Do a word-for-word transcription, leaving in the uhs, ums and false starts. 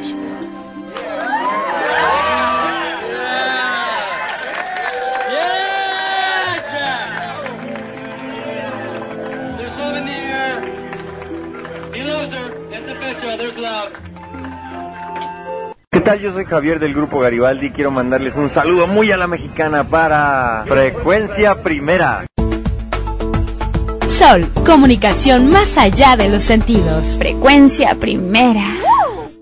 ¿Qué tal? Yo soy Javier del Grupo Garibaldi y quiero mandarles un saludo muy a la mexicana para Frecuencia Primera. Sol, comunicación más allá de los sentidos. Frecuencia Primera.